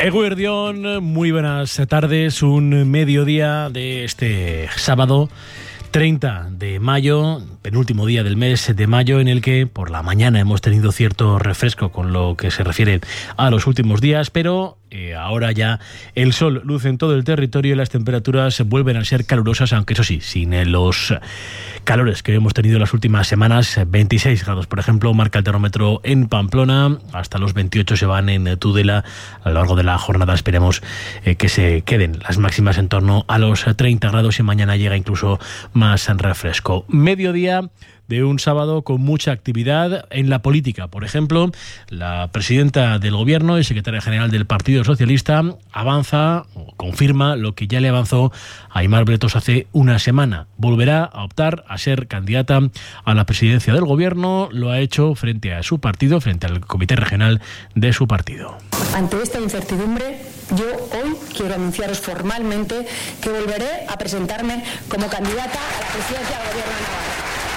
Eguerdión, muy buenas tardes, un mediodía de este sábado 30 de mayo, penúltimo día del mes de mayo, en el que por la mañana hemos tenido cierto refresco con lo que se refiere a los últimos días, pero ahora ya el sol luce en todo el territorio y las temperaturas vuelven a ser calurosas, aunque eso sí, sin los calores que hemos tenido en las últimas semanas. 26 grados, por ejemplo, marca el termómetro en Pamplona, hasta los 28 se van en Tudela. A lo largo de la jornada esperemos que se queden las máximas en torno a los 30 grados y mañana llega incluso más refresco. Mediodía de un sábado con mucha actividad en la política. Por ejemplo, la presidenta del Gobierno y secretaria general del Partido Socialista avanza o confirma lo que ya le avanzó a Aimar Bretos hace una semana. Volverá a optar a ser candidata a la presidencia del Gobierno. Lo ha hecho frente a su partido, frente al comité regional de su partido. Ante esta incertidumbre, yo hoy quiero anunciaros formalmente que volveré a presentarme como candidata a la presidencia del Gobierno de Navarra.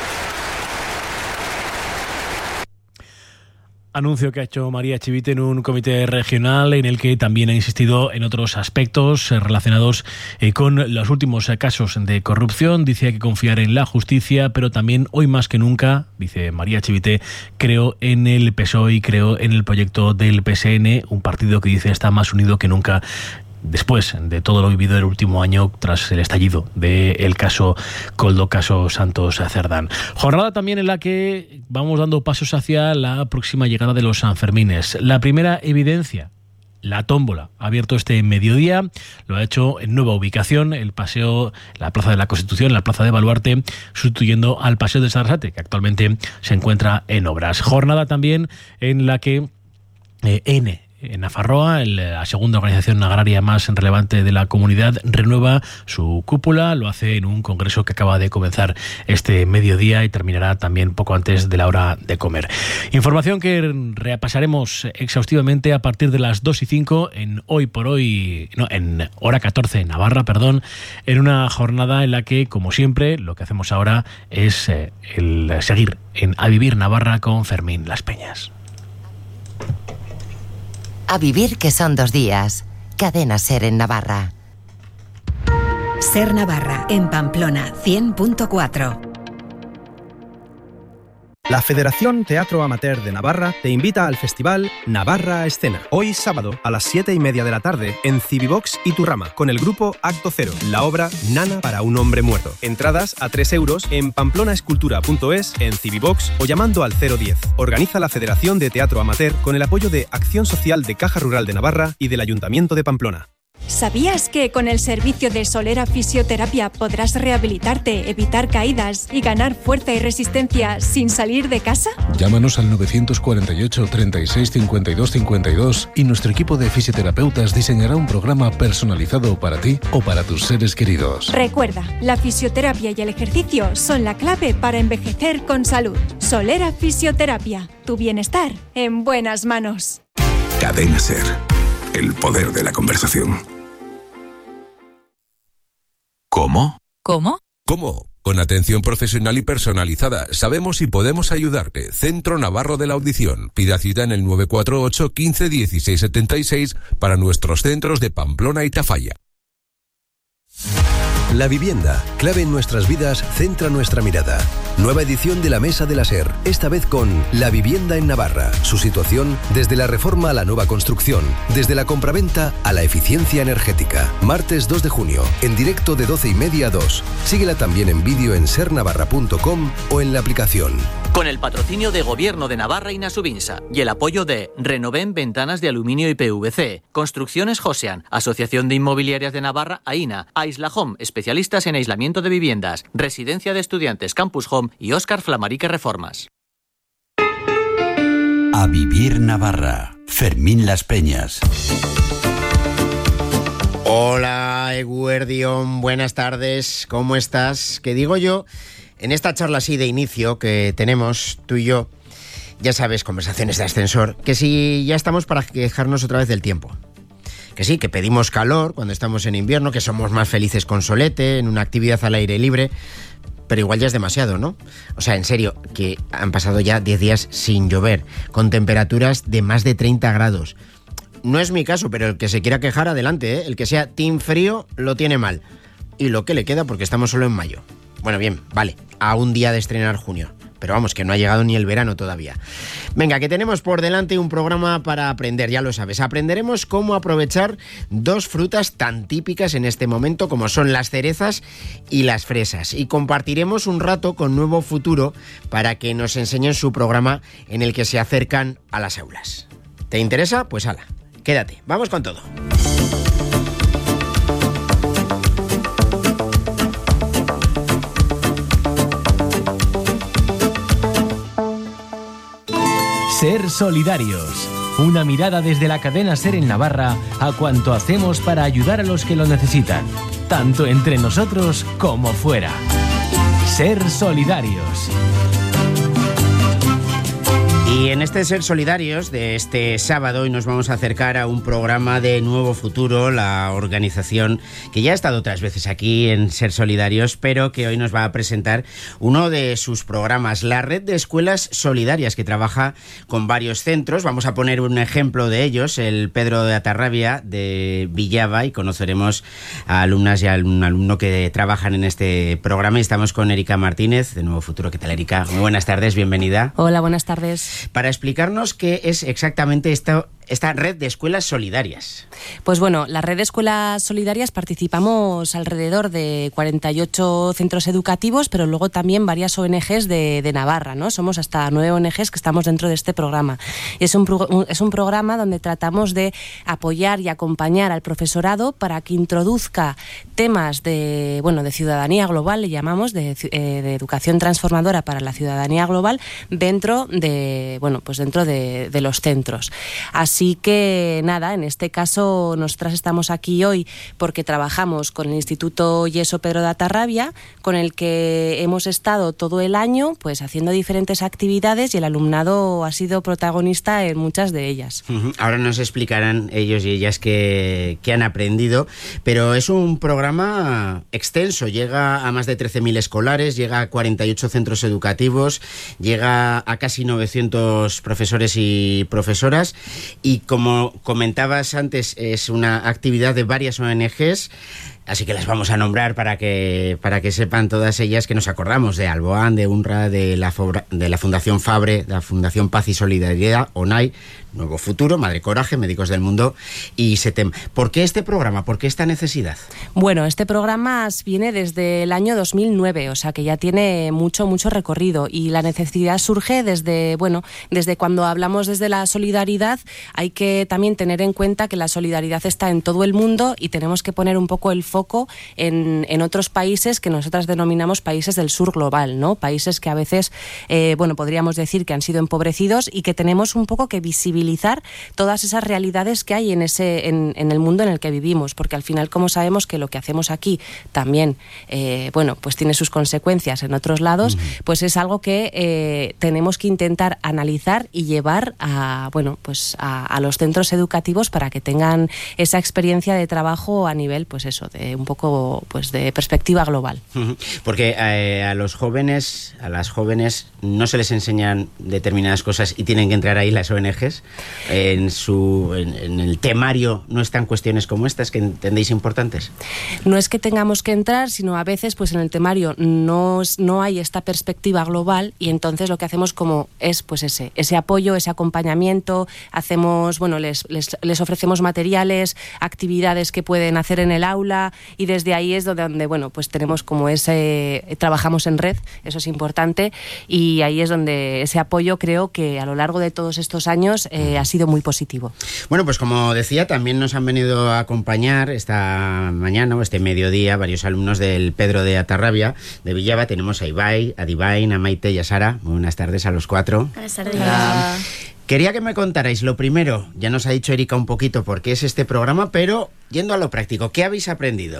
Anuncio que ha hecho María Chivite en un comité regional en el que también ha insistido en otros aspectos relacionados con los últimos casos de corrupción. Dice que hay que confiar en la justicia, pero también hoy más que nunca, dice María Chivite, creo en el PSOE y creo en el proyecto del PSN, un partido que dice está más unido que nunca después de todo lo vivido el último año tras el estallido del caso Koldo, caso Santos Cerdán. Jornada también en la que vamos dando pasos hacia la próxima llegada de los Sanfermines. La primera evidencia, la tómbola, ha abierto este mediodía, lo ha hecho en nueva ubicación, el paseo, la Plaza de la Constitución, la Plaza de Baluarte, sustituyendo al Paseo de Sarasate, que actualmente se encuentra en obras. Jornada también en la que en Nafarroa, la segunda organización agraria más relevante de la comunidad, renueva su cúpula. Lo hace en un congreso que acaba de comenzar este mediodía y terminará también poco antes de la hora de comer. Información que repasaremos exhaustivamente a partir de las 2:05 en en hora 14 en Navarra, en una jornada en la que, como siempre, lo que hacemos ahora es el seguir en A Vivir Navarra con Fermín Las Peñas. A vivir, que son 2 días. Cadena SER en Navarra. SER Navarra, en Pamplona, 100.4. La Federación Teatro Amateur de Navarra te invita al festival Navarra a Escena. Hoy sábado a las 7:30 de la tarde en Civivox y Turrama con el grupo Acto Cero, la obra Nana para un hombre muerto. Entradas a 3 euros en pamplonaescultura.es, en Civivox o llamando al 010. Organiza la Federación de Teatro Amateur con el apoyo de Acción Social de Caja Rural de Navarra y del Ayuntamiento de Pamplona. ¿Sabías que con el servicio de Solera Fisioterapia podrás rehabilitarte, evitar caídas y ganar fuerza y resistencia sin salir de casa? Llámanos al 948 36 52 52 y nuestro equipo de fisioterapeutas diseñará un programa personalizado para ti o para tus seres queridos. Recuerda, la fisioterapia y el ejercicio son la clave para envejecer con salud. Solera Fisioterapia, tu bienestar en buenas manos. Cadena SER, el poder de la conversación. ¿Cómo? ¿Cómo? ¿Cómo? Con atención profesional y personalizada. Sabemos y podemos ayudarte. Centro Navarro de la Audición. Pida cita en el 948 15 16 76 para nuestros centros de Pamplona y Tafalla. La vivienda, clave en nuestras vidas, centra nuestra mirada. Nueva edición de la Mesa de la SER, esta vez con La vivienda en Navarra. Su situación desde la reforma a la nueva construcción, desde la compraventa a la eficiencia energética. Martes 2 de junio, en directo de 12:30 a 2. Síguela también en vídeo en sernavarra.com o en la aplicación. Con el patrocinio de Gobierno de Navarra y Nasubinsa y el apoyo de Renoven Ventanas de Aluminio y PVC, Construcciones Josean, Asociación de Inmobiliarias de Navarra, AINA, Aisla Home, especialistas en aislamiento de viviendas, Residencia de Estudiantes Campus Home y Óscar Flamarique Reformas. A Vivir Navarra, Fermín Las Peñas. Hola, Eguerdión, buenas tardes, ¿cómo estás? ¿Qué digo yo? En esta charla así de inicio que tenemos tú y yo, ya sabes, conversaciones de ascensor, que si ya estamos para quejarnos otra vez del tiempo. Que sí, que pedimos calor cuando estamos en invierno, que somos más felices con solete, en una actividad al aire libre, pero igual ya es demasiado, ¿no? O sea, en serio, que han pasado ya 10 días sin llover, con temperaturas de más de 30 grados. No es mi caso, pero el que se quiera quejar, adelante, ¿eh? El que sea team frío lo tiene mal. Y lo que le queda, porque estamos solo en mayo. Bueno, bien, vale, a un día de estrenar junio. Pero vamos, que no ha llegado ni el verano todavía. Venga, que tenemos por delante un programa para aprender, ya lo sabes. Aprenderemos cómo aprovechar dos frutas tan típicas en este momento como son las cerezas y las fresas. Y compartiremos un rato con Nuevo Futuro para que nos enseñen su programa en el que se acercan a las aulas. ¿Te interesa? Pues hala, quédate, vamos con todo. Ser solidarios. Una mirada desde la cadena SER en Navarra a cuanto hacemos para ayudar a los que lo necesitan, tanto entre nosotros como fuera. Ser solidarios. Y en este Ser Solidarios de este sábado hoy nos vamos a acercar a un programa de Nuevo Futuro, la organización que ya ha estado otras veces aquí en Ser Solidarios, pero que hoy nos va a presentar uno de sus programas, la Red de Escuelas Solidarias, que trabaja con varios centros. Vamos a poner un ejemplo de ellos, el Pedro de Atarrabia de Villava, y conoceremos a alumnas y a un alumno que trabajan en este programa. Y estamos con Erika Martínez de Nuevo Futuro. ¿Qué tal, Erika? Muy buenas tardes, bienvenida. Hola, buenas tardes. Para explicarnos qué es exactamente esta red de escuelas solidarias. Pues bueno, la red de escuelas solidarias participamos alrededor de 48 centros educativos, pero luego también varias ONGs de Navarra, ¿no? Somos hasta 9 ONGs que estamos dentro de este programa. Es un programa donde tratamos de apoyar y acompañar al profesorado para que introduzca temas de ciudadanía global, le llamamos, de educación transformadora para la ciudadanía global dentro de los centros. Así que nada, en este caso nosotras estamos aquí hoy porque trabajamos con el Instituto Yeso Pedro de Atarrabia, con el que hemos estado todo el año pues haciendo diferentes actividades y el alumnado ha sido protagonista en muchas de ellas. Ahora nos explicarán ellos y ellas qué han aprendido, pero es un programa extenso, llega a más de 13.000 escolares, llega a 48 centros educativos, llega a casi 900 profesores y profesoras. Y como comentabas antes, es una actividad de varias ONGs, así que las vamos a nombrar para que sepan todas ellas que nos acordamos de Alboan, de UNRWA, de la Fundación Fabre, de la Fundación Paz y Solidaridad, ONAI, Nuevo Futuro, Madre Coraje, Médicos del Mundo y SETEM. ¿Por qué este programa? ¿Por qué esta necesidad? Bueno, este programa viene desde el año 2009, o sea que ya tiene mucho recorrido y la necesidad surge desde cuando hablamos desde la solidaridad. Hay que también tener en cuenta que la solidaridad está en todo el mundo y tenemos que poner un poco el foco en otros países que nosotras denominamos países del sur global, ¿no? Países que a veces, podríamos decir que han sido empobrecidos y que tenemos un poco que visibilizar todas esas realidades que hay en el mundo en el que vivimos, porque al final, como sabemos que lo que hacemos aquí también, pues tiene sus consecuencias en otros lados, pues es algo que tenemos que intentar analizar y llevar a los centros educativos para que tengan esa experiencia de trabajo a nivel, pues eso, de un poco pues de perspectiva global. Porque a las jóvenes no se les enseñan determinadas cosas y tienen que entrar ahí las ONGs. En el temario no están cuestiones como estas que entendéis importantes. No es que tengamos que entrar, sino a veces pues en el temario no hay esta perspectiva global y entonces lo que hacemos como es pues ese apoyo, ese acompañamiento, hacemos, les ofrecemos materiales, actividades que pueden hacer en el aula y desde ahí es donde pues tenemos como trabajamos en red, eso es importante y ahí es donde ese apoyo creo que a lo largo de todos estos años ha sido muy positivo. Bueno, pues como decía, también nos han venido a acompañar esta mañana o este mediodía varios alumnos del Pedro de Atarrabia de Villava. Tenemos a Ibai, a Divain, a Maite y a Sara. Muy buenas tardes a los cuatro. Buenas tardes. Quería que me contarais lo primero, ya nos ha dicho Erika un poquito por qué es este programa, pero yendo a lo práctico, ¿qué habéis aprendido?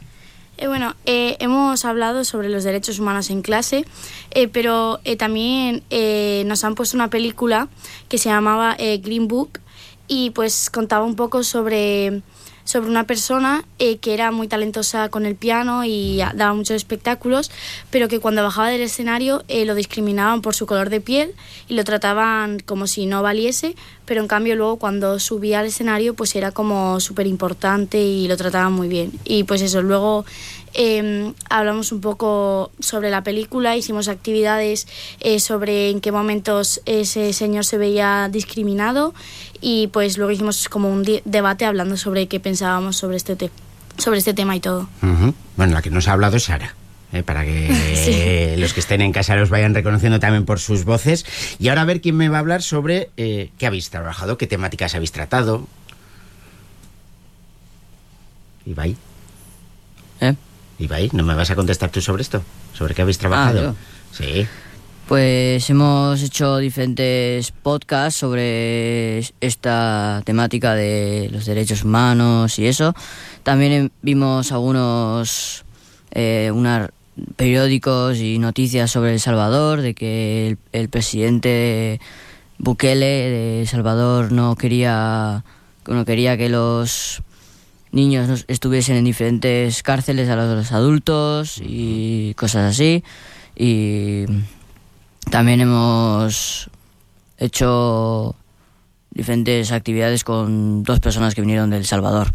Hemos hablado sobre los derechos humanos en clase, pero también nos han puesto una película que se llamaba Green Book y pues contaba un poco sobre sobre una persona que era muy talentosa con el piano y daba muchos espectáculos, pero que cuando bajaba del escenario lo discriminaban por su color de piel y lo trataban como si no valiese, pero en cambio luego cuando subía al escenario pues era como súper importante y lo trataban muy bien. Y pues eso, luego hablamos un poco sobre la película, hicimos actividades sobre en qué momentos ese señor se veía discriminado y pues luego hicimos como un debate hablando sobre qué pensábamos sobre este tema y todo. Bueno, la que nos ha hablado es Sara. Para que los que estén en casa los vayan reconociendo también por sus voces. Y ahora a ver quién me va a hablar sobre qué habéis trabajado, qué temáticas habéis tratado. Ibai. Ibai, ¿no me vas a contestar tú sobre esto? ¿Sobre qué habéis trabajado? Sí. Pues hemos hecho diferentes podcasts sobre esta temática de los derechos humanos y eso. También vimos algunos periódicos y noticias sobre El Salvador, de que el presidente Bukele de El Salvador no quería que los niños estuviesen en diferentes cárceles a los adultos y cosas así. Y también hemos hecho diferentes actividades con 2 personas que vinieron de El Salvador.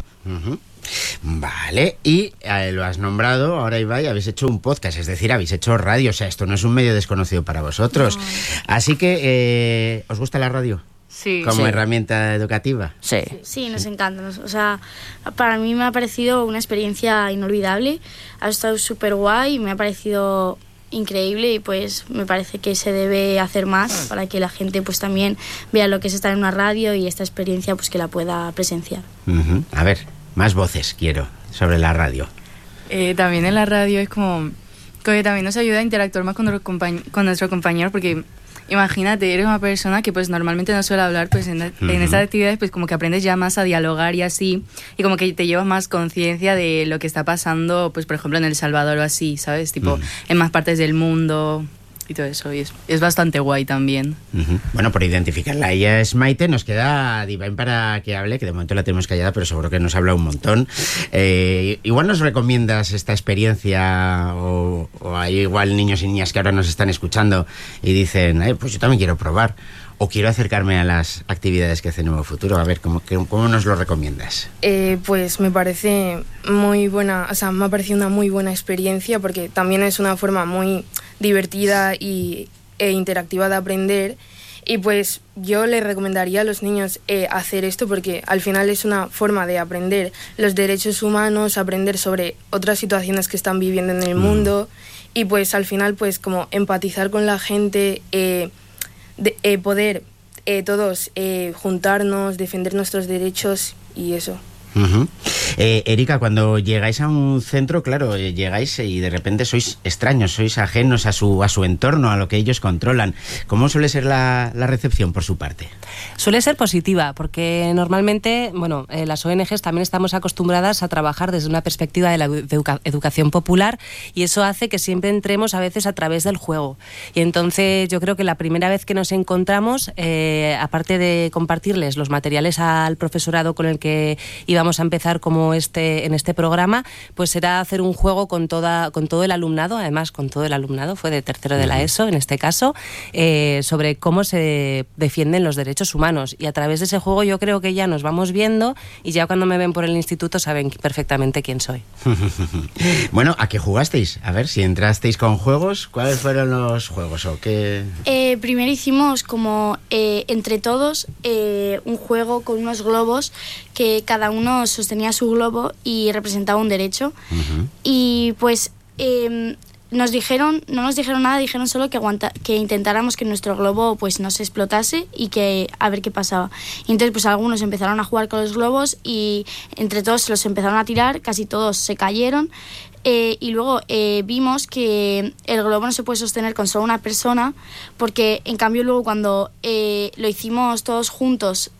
Vale, y lo has nombrado, ahora Ibai, habéis hecho un podcast, es decir, habéis hecho radio, o sea, esto no es un medio desconocido para vosotros. No. Así que, ¿os gusta la radio? Sí. ¿Como herramienta educativa? Sí, nos encanta. O sea, para mí me ha parecido una experiencia inolvidable, ha estado súper guay, me ha parecido increíble y pues me parece que se debe hacer más para que la gente pues también vea lo que es estar en una radio y esta experiencia pues que la pueda presenciar. A ver, más voces quiero sobre la radio. También en la radio es como que también nos ayuda a interactuar más con nuestros compañeros, porque imagínate, eres una persona que pues normalmente no suele hablar, pues en estas actividades pues como que aprendes ya más a dialogar y así, y como que te llevas más conciencia de lo que está pasando, pues por ejemplo en El Salvador o así, ¿sabes? Tipo, en más partes del mundo y todo eso, y es bastante guay también. Bueno, por identificarla, ella es Maite, nos queda Divine para que hable, que de momento la tenemos callada, pero seguro que nos habla un montón. Igual nos recomiendas esta experiencia, o hay igual niños y niñas que ahora nos están escuchando y dicen, pues yo también quiero probar, o quiero acercarme a las actividades que hace Nuevo Futuro. A ver, ¿cómo nos lo recomiendas? Pues me parece muy buena, o sea, me ha parecido una muy buena experiencia, porque también es una forma muy divertida e interactiva de aprender, y pues yo le recomendaría a los niños hacer esto, porque al final es una forma de aprender los derechos humanos, aprender sobre otras situaciones que están viviendo en el mundo, y pues al final pues como empatizar con la gente, poder todos juntarnos, defender nuestros derechos y eso. Erika, cuando llegáis a un centro, claro, llegáis y de repente sois extraños, sois ajenos a su entorno, a lo que ellos controlan. ¿Cómo suele ser la recepción por su parte? Suele ser positiva, porque normalmente, bueno, las ONGs también estamos acostumbradas a trabajar desde una perspectiva de la educación popular, y eso hace que siempre entremos a veces a través del juego. Y entonces yo creo que la primera vez que nos encontramos, aparte de compartirles los materiales al profesorado con el que íbamos a empezar como en este programa, pues era hacer un juego con todo el alumnado, además con todo el alumnado, fue de tercero de la ESO en este caso, sobre cómo se defienden los derechos humanos, y a través de ese juego yo creo que ya nos vamos viendo, y ya cuando me ven por el instituto saben perfectamente quién soy. Bueno, ¿a qué jugasteis? A ver, si entrasteis con juegos, ¿cuáles fueron los juegos o qué? Primero hicimos como entre todos un juego con unos globos que cada uno sostenía su globo y representaba un derecho. Y pues no nos dijeron nada, dijeron solo que intentáramos que nuestro globo pues no se explotase y que a ver qué pasaba. Y entonces pues algunos empezaron a jugar con los globos y entre todos se los empezaron a tirar, casi todos se cayeron. Y luego vimos que el globo no se puede sostener con solo una persona, porque en cambio luego cuando lo hicimos todos juntos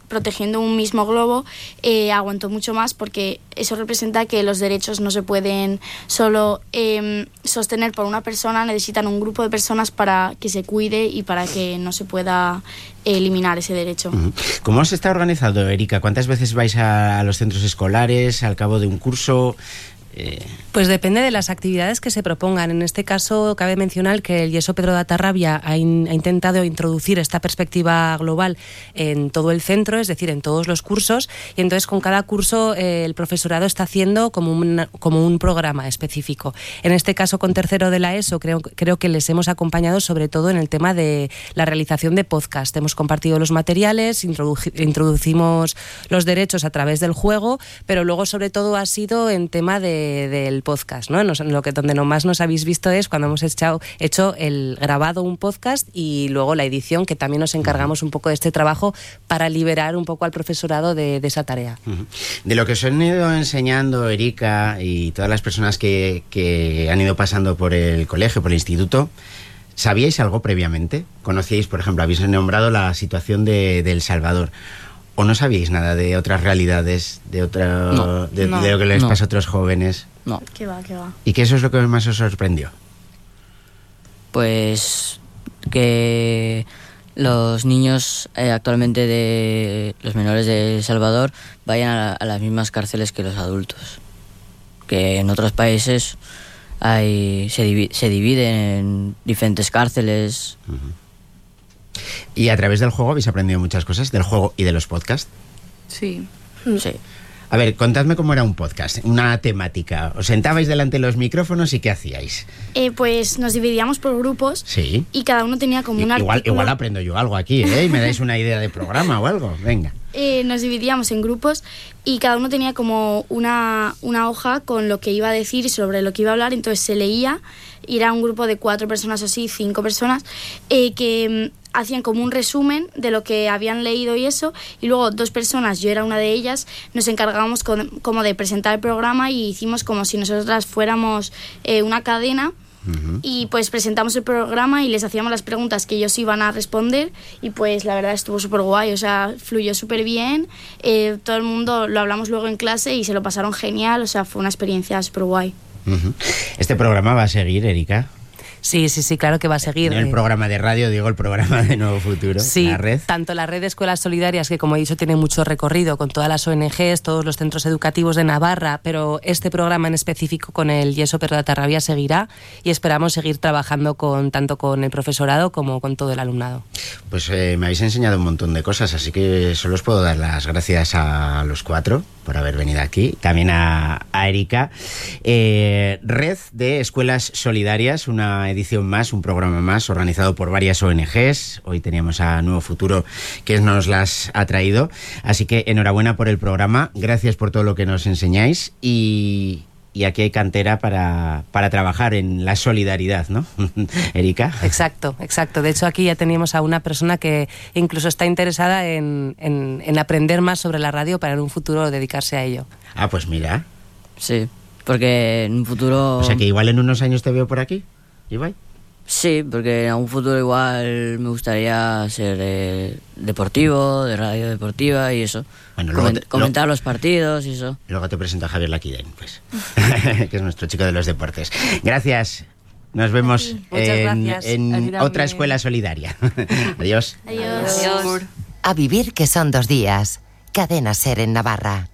protegiendo un mismo globo, aguantó mucho más, porque eso representa que los derechos no se pueden solo sostener por una persona, necesitan un grupo de personas para que se cuide y para que no se pueda eliminar ese derecho. ¿Cómo se está organizado, Erika? ¿Cuántas veces vais a los centros escolares al cabo de un curso? Pues depende de las actividades que se propongan. En este caso, cabe mencionar que el Yeso Pedro de Atarrabia ha intentado introducir esta perspectiva global en todo el centro, es decir, en todos los cursos, y entonces con cada curso el profesorado está haciendo como un programa específico. En este caso, con tercero de la ESO, creo que les hemos acompañado sobre todo en el tema de la realización de podcast. Hemos compartido los materiales, introducimos los derechos a través del juego, pero luego sobre todo ha sido en tema del podcast, ¿no? Donde nomás nos habéis visto es cuando hemos hecho el grabado un podcast y luego la edición, que también nos encargamos un poco de este trabajo para liberar un poco al profesorado de esa tarea. De lo que os han ido enseñando, Erika, y todas las personas que han ido pasando por el colegio, por el instituto, ¿sabíais algo previamente? ¿Conocíais, por ejemplo, habéis nombrado la situación de El Salvador? ¿O no sabíais nada de otras realidades, de lo que les pasa a otros jóvenes? No. ¿Qué va? ¿Y qué eso es lo que más os sorprendió? Pues que los niños actualmente de los menores de El Salvador vayan a las mismas cárceles que los adultos. Que en otros países se dividen en diferentes cárceles. ¿Y a través del juego habéis aprendido muchas cosas? ¿Del juego y de los podcasts? Sí. Sí. A ver, contadme cómo era un podcast, una temática. ¿Os sentabais delante de los micrófonos y qué hacíais? Pues nos dividíamos por grupos. Sí. Y cada uno tenía como un artículo. Igual aprendo yo algo aquí, ¿eh? Y me dais una idea de programa o algo. Venga. Nos dividíamos en grupos y cada uno tenía como una hoja con lo que iba a decir y sobre lo que iba a hablar. Entonces se leía y era un grupo de 4 personas o así, 5 personas, que hacían como un resumen de lo que habían leído y eso, y luego 2 personas, yo era una de ellas, nos encargábamos como de presentar el programa y hicimos como si nosotras fuéramos una cadena. Y pues presentamos el programa y les hacíamos las preguntas que ellos iban a responder, y pues la verdad estuvo súper guay, o sea, fluyó súper bien, todo el mundo lo hablamos luego en clase y se lo pasaron genial, o sea, fue una experiencia súper guay. ¿Este programa va a seguir, Erika? Sí, claro que va a seguir. No el programa de radio, digo el programa de Nuevo Futuro, sí, la red. Tanto la red de escuelas solidarias, que como he dicho tiene mucho recorrido con todas las ONGs, todos los centros educativos de Navarra, pero este programa en específico con el Yeso Pedro de Atarrabia seguirá y esperamos seguir trabajando tanto con el profesorado como con todo el alumnado. Pues me habéis enseñado un montón de cosas, así que solo os puedo dar las gracias a los 4 por haber venido aquí, también a Erika. Red de Escuelas Solidarias, una edición más, un programa más organizado por varias ONGs. Hoy teníamos a Nuevo Futuro que nos las ha traído, así que enhorabuena por el programa, gracias por todo lo que nos enseñáis y aquí hay cantera para trabajar en la solidaridad, ¿no? Erika. Exacto. De hecho, aquí ya teníamos a una persona que incluso está interesada en aprender más sobre la radio para en un futuro dedicarse a ello. Ah, pues mira. Sí, porque en un futuro... O sea, que igual en unos años te veo por aquí, Ibai. Sí, porque en un futuro igual me gustaría ser deportivo, de radio deportiva y eso. Bueno, comentar los partidos y eso. Luego te presento a Javier Laquiden, pues, que es nuestro chico de los deportes. Gracias. Nos vemos en otra escuela solidaria. Adiós. Adiós. A vivir que son 2 días. Cadena SER en Navarra.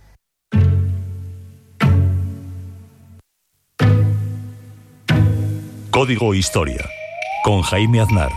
Código Historia, con Jaime Aznar.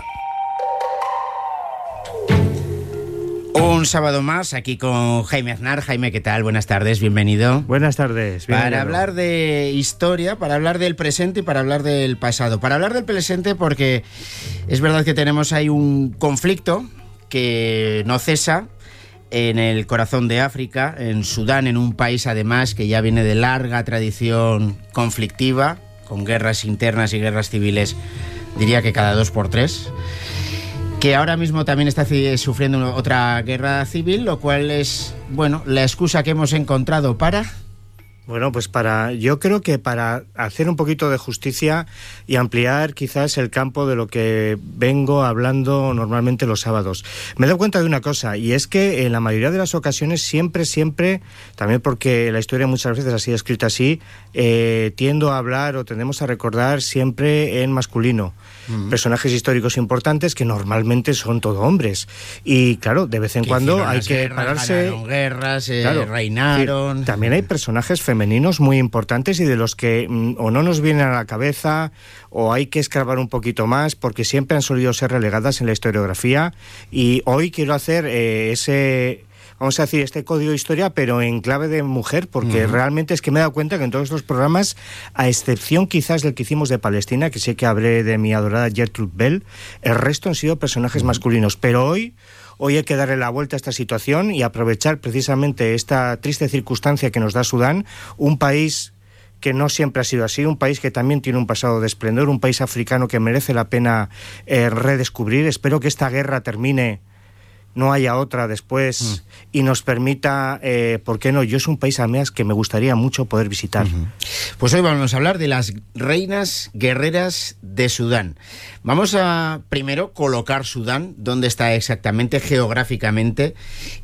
Un sábado más aquí con Jaime Aznar. Jaime, ¿qué tal? Buenas tardes, bienvenido. Buenas tardes. Para hablar de historia, para hablar del presente y para hablar del pasado. Para hablar del presente porque es verdad que tenemos ahí un conflicto que no cesa en el corazón de África, en Sudán, en un país además que ya viene de larga tradición conflictiva, con guerras internas y guerras civiles, diría que cada 2 por 3, que ahora mismo también está sufriendo otra guerra civil, lo cual es, bueno, la excusa que hemos encontrado para Bueno, pues yo creo que para hacer un poquito de justicia y ampliar quizás el campo de lo que vengo hablando normalmente los sábados, me he dado cuenta de una cosa, y es que en la mayoría de las ocasiones siempre, también porque la historia muchas veces ha sido escrita así, tiendo a hablar o tendemos a recordar siempre en masculino. Personajes históricos importantes que normalmente son todo hombres. Y claro, de vez en cuando hay que pararse. Ganaron guerras, reinaron. Sí, también hay personajes femeninos muy importantes y de los que o no nos vienen a la cabeza o hay que escarbar un poquito más porque siempre han solido ser relegadas en la historiografía. Y hoy quiero hacer vamos a decir, este código de historia, pero en clave de mujer, porque realmente es que me he dado cuenta que en todos los programas, a excepción quizás del que hicimos de Palestina, que sé que hablé de mi adorada Gertrude Bell, el resto han sido personajes masculinos. Pero hoy hay que darle la vuelta a esta situación y aprovechar precisamente esta triste circunstancia que nos da Sudán, un país que no siempre ha sido así, un país que también tiene un pasado de esplendor, un país africano que merece la pena redescubrir. Espero que esta guerra termine, no haya otra después y nos permita, ¿por qué no? Yo es un país además que me gustaría mucho poder visitar. Pues hoy vamos a hablar de las reinas guerreras de Sudán. Vamos a primero colocar Sudán, dónde está exactamente geográficamente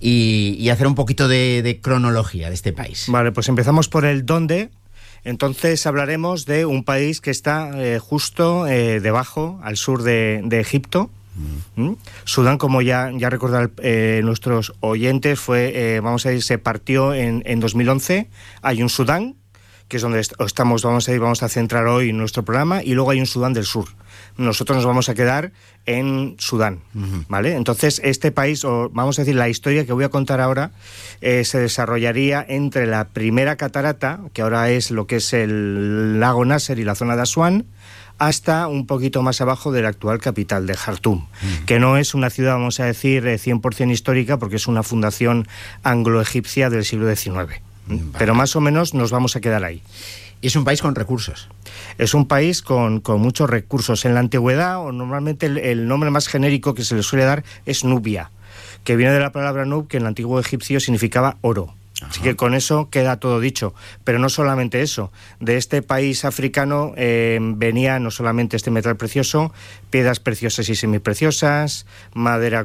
y hacer un poquito de cronología de este país. Vale, pues empezamos por el dónde. Entonces hablaremos de un país que está justo debajo, al sur de Egipto. Sudán, como ya recordarán nuestros oyentes, se partió en 2011. Hay un Sudán, que es donde estamos, vamos a centrar hoy nuestro programa, y luego hay un Sudán del Sur. Nosotros nos vamos a quedar en Sudán, ¿vale? Entonces, este país, o vamos a decir, la historia que voy a contar ahora, se desarrollaría entre la primera catarata, que ahora es lo que es el lago Nasser y la zona de Asuán, hasta un poquito más abajo de la actual capital, de Jartum, que no es una ciudad, vamos a decir, 100% histórica, porque es una fundación anglo-egipcia del siglo XIX. Pero más o menos nos vamos a quedar ahí. Y es un país con recursos. Es un país con muchos recursos. En la antigüedad, o normalmente el nombre más genérico que se le suele dar es Nubia, que viene de la palabra nub, que en el antiguo egipcio significaba oro. Así que con eso queda todo dicho. Pero no solamente eso. De este país africano venía no solamente este metal precioso, piedras preciosas y semipreciosas, madera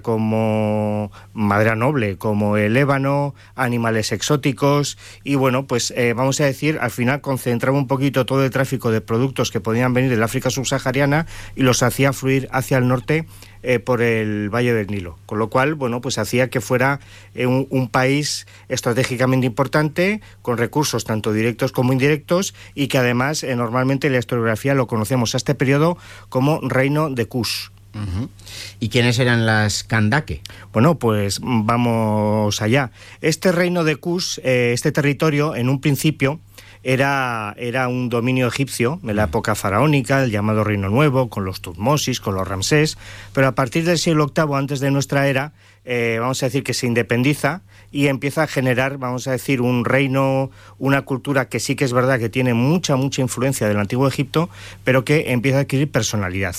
noble como el ébano, animales exóticos y bueno, pues vamos a decir, al final concentraba un poquito todo el tráfico de productos que podían venir del África subsahariana y los hacía fluir hacia el norte por el Valle del Nilo, con lo cual, bueno, pues hacía que fuera un país estratégicamente importante, con recursos tanto directos como indirectos, y que además normalmente en la historiografía lo conocemos a este periodo como Reino de Kush. ¿Y quiénes eran las Kandake? Bueno, pues vamos allá. Este Reino de Kush, este territorio, en un principio, era un dominio egipcio en la época faraónica, el llamado Reino Nuevo, con los Tutmosis, con los Ramsés, pero a partir del siglo VIII antes de nuestra era, vamos a decir que se independiza y empieza a generar, vamos a decir, un reino, una cultura que sí que es verdad que tiene mucha influencia del antiguo Egipto, pero que empieza a adquirir personalidad.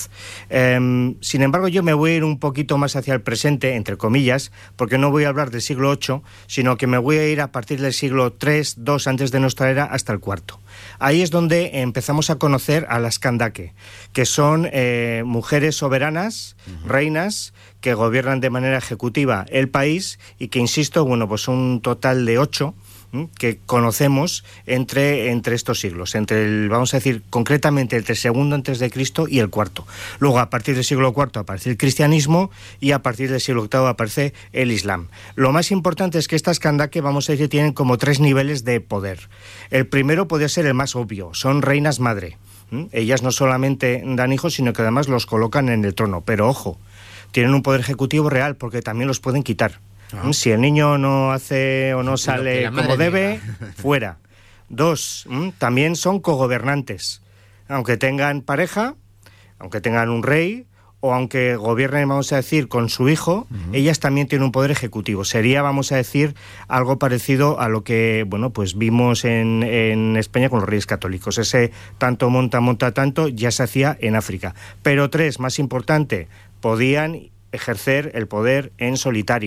Sin embargo, yo me voy a ir un poquito más hacia el presente, entre comillas, porque no voy a hablar del siglo VIII, sino que me voy a ir a partir del siglo III, II antes de nuestra era hasta el IV. Ahí es donde empezamos a conocer a las Kandake, que son mujeres soberanas, reinas, que gobiernan de manera ejecutiva el país y que, insisto, bueno, pues un total de 8 que conocemos entre estos siglos, vamos a decir concretamente entre el segundo antes de Cristo y el cuarto. Luego, a partir del siglo IV aparece el cristianismo y a partir del siglo VIII aparece el Islam. Lo más importante es que estas Kandake, vamos a decir, tienen como 3 niveles de poder. El primero podría ser el más obvio, son reinas madre. Ellas no solamente dan hijos, sino que además los colocan en el trono, pero ojo, tienen un poder ejecutivo real porque también los pueden quitar. Si el niño no hace o no sale como debe, fuera. 2, también son cogobernantes. Aunque tengan pareja, aunque tengan un rey, o aunque gobiernen, vamos a decir, con su hijo, ellas también tienen un poder ejecutivo. Sería, vamos a decir, algo parecido a lo que, bueno, pues vimos en España con los reyes católicos. Ese tanto monta tanto ya se hacía en África. Pero 3, más importante, podían ejercer el poder en solitario.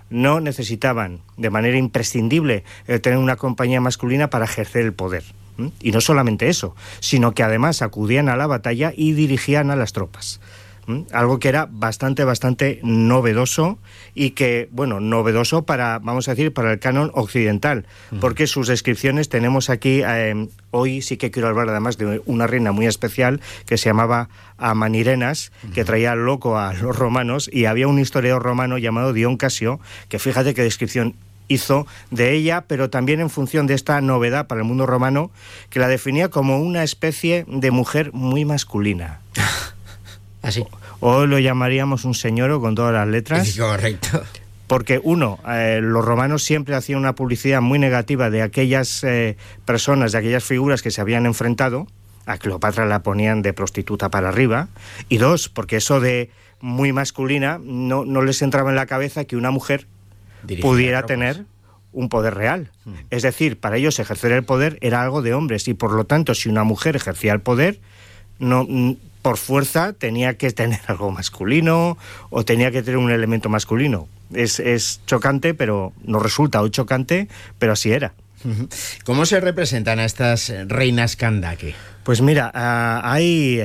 no necesitaban de manera imprescindible tener una compañía masculina para ejercer el poder. Y no solamente eso, sino que además acudían a la batalla y dirigían a las tropas. Algo que era bastante novedoso y que, bueno, novedoso para, vamos a decir, para el canon occidental, porque sus descripciones tenemos aquí, hoy sí que quiero hablar además de una reina muy especial que se llamaba Amanirenas, que traía loco a los romanos, y había un historiador romano llamado Dion Casio, que fíjate qué descripción hizo de ella, pero también en función de esta novedad para el mundo romano, que la definía como una especie de mujer muy masculina. Así. Hoy lo llamaríamos un señoro con todas las letras. Sí, correcto. Porque los romanos siempre hacían una publicidad muy negativa de aquellas personas, de aquellas figuras que se habían enfrentado. A Cleopatra la ponían de prostituta para arriba. Y dos, porque eso de muy masculina no les entraba en la cabeza que una mujer pudiera tener un poder real. Es decir, para ellos ejercer el poder era algo de hombres, y por lo tanto, si una mujer ejercía el poder, no, por fuerza tenía que tener algo masculino o tenía que tener un elemento masculino. Es chocante, pero nos resulta hoy chocante, pero así era. ¿Cómo se representan a estas reinas Kandake? Pues mira, hay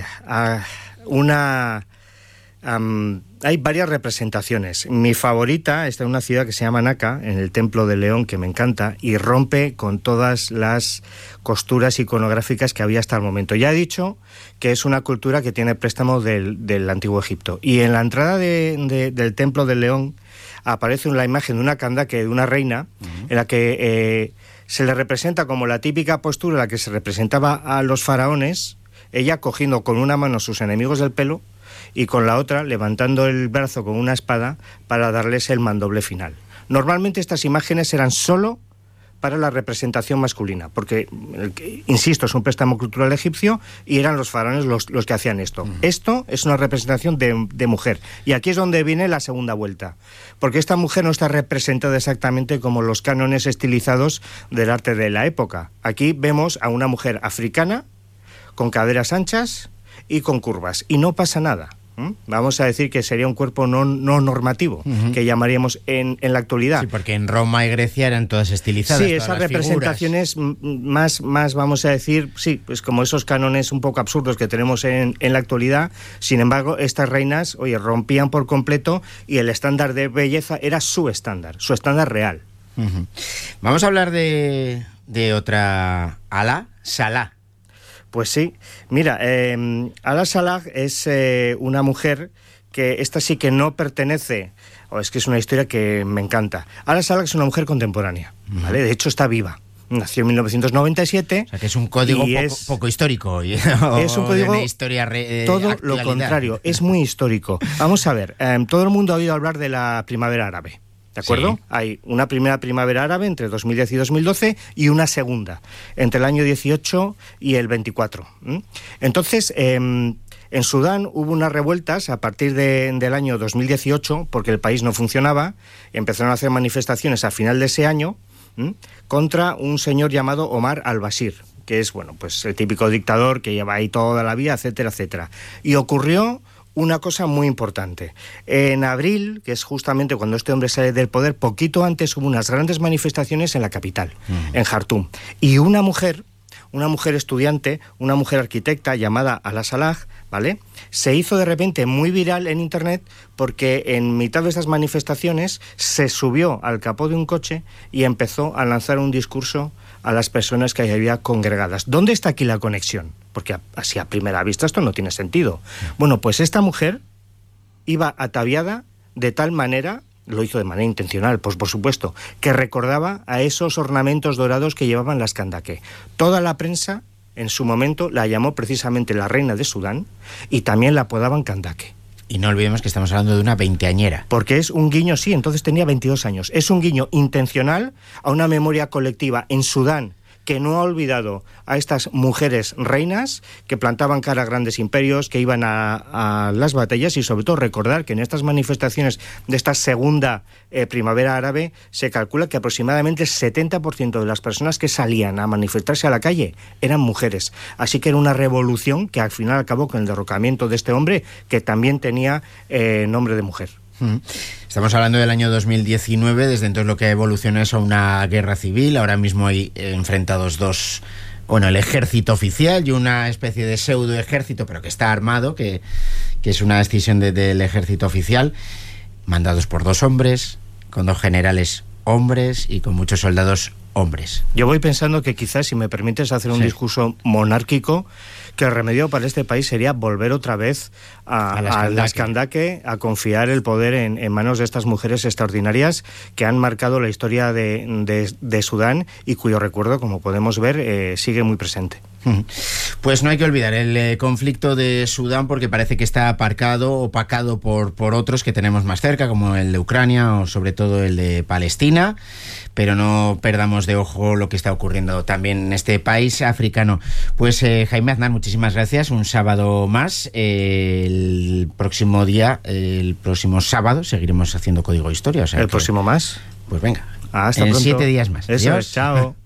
varias representaciones. Mi favorita está en una ciudad que se llama Naka, en el Templo de León, que me encanta, y rompe con todas las costuras iconográficas que había hasta el momento. Ya he dicho que es una cultura que tiene préstamo del Antiguo Egipto. Y en la entrada del Templo de León aparece la imagen de una Kandake, de una reina, en la que se le representa como la típica postura en la que se representaba a los faraones, ella cogiendo con una mano a sus enemigos del pelo y con la otra levantando el brazo con una espada para darles el mandoble final. Normalmente estas imágenes eran solo para la representación masculina, porque, insisto, es un préstamo cultural egipcio y eran los faraones los que hacían esto. Esto es una representación de mujer, y aquí es donde viene la segunda vuelta, porque esta mujer no está representada exactamente como los cánones estilizados del arte de la época. Aquí vemos a una mujer africana, con caderas anchas y con curvas, y no pasa nada. Vamos a decir que sería un cuerpo no normativo, que llamaríamos en la actualidad. Sí, porque en Roma y Grecia eran todas estilizadas. Sí, esas representaciones más, vamos a decir, sí, pues como esos cánones un poco absurdos que tenemos en la actualidad. Sin embargo, estas reinas, rompían por completo, y el estándar de belleza era su estándar real. Vamos a hablar de otra Ala Salah. Pues sí, mira, Ala Salah es una mujer que esta sí que no pertenece, es que es una historia que me encanta. Ala Salah es una mujer contemporánea, ¿vale? De hecho está viva. Nació en 1997. O sea, que es un código poco histórico. Es un código de historia todo lo contrario, es muy histórico. Vamos a ver, todo el mundo ha oído hablar de la primavera árabe. ¿De acuerdo? Sí. Hay una primera primavera árabe entre 2010 y 2012 y una segunda entre el año 18 y el 24. Entonces, en Sudán hubo unas revueltas a partir del año 2018 porque el país no funcionaba. Empezaron a hacer manifestaciones a final de ese año contra un señor llamado Omar al-Bashir, que es, pues el típico dictador que lleva ahí toda la vida, etcétera, etcétera. Y ocurrió una cosa muy importante. En abril, que es justamente cuando este hombre sale del poder, poquito antes hubo unas grandes manifestaciones en la capital, en Jartum. Y una mujer estudiante, una mujer arquitecta llamada Ala Salah, ¿vale?, se hizo de repente muy viral en internet porque en mitad de estas manifestaciones se subió al capó de un coche y empezó a lanzar un discurso a las personas que había congregadas. ¿Dónde está aquí la conexión? Porque así a primera vista esto no tiene sentido. Bueno, pues esta mujer iba ataviada de tal manera, lo hizo de manera intencional, pues por supuesto, que recordaba a esos ornamentos dorados que llevaban las Kandake. Toda la prensa en su momento la llamó precisamente la reina de Sudán y también la apodaban Kandake. Y no olvidemos que estamos hablando de una veinteañera. Porque es un guiño, sí, entonces tenía 22 años. Es un guiño intencional a una memoria colectiva en Sudán que no ha olvidado a estas mujeres reinas que plantaban cara a grandes imperios, que iban a las batallas, y sobre todo recordar que en estas manifestaciones de esta segunda primavera árabe se calcula que aproximadamente el 70% de las personas que salían a manifestarse a la calle eran mujeres. Así que era una revolución que al final acabó con el derrocamiento de este hombre que también tenía nombre de mujer. Estamos hablando del año 2019, desde entonces lo que ha evolucionado es a una guerra civil. Ahora mismo hay enfrentados dos, el ejército oficial y una especie de pseudo ejército, pero que está armado, que es una decisión del ejército oficial, mandados por 2 hombres, con 2 generales hombres y con muchos soldados hombres. Yo voy pensando que quizás, si me permites hacer un discurso monárquico, que el remedio para este país sería volver otra vez a las Kandaque, a confiar el poder en manos de estas mujeres extraordinarias que han marcado la historia de Sudán y cuyo recuerdo, como podemos ver, sigue muy presente. Pues no hay que olvidar el conflicto de Sudán, porque parece que está opacado por otros que tenemos más cerca, como el de Ucrania o sobre todo el de Palestina, pero no perdamos de ojo lo que está ocurriendo también en este país africano. Pues Jaime Aznar, muchísimas gracias. Un sábado más. El próximo sábado, seguiremos haciendo Código Historia. O sea, ¿El próximo más? Pues venga. Hasta pronto. 7 días más. Eso es, chao.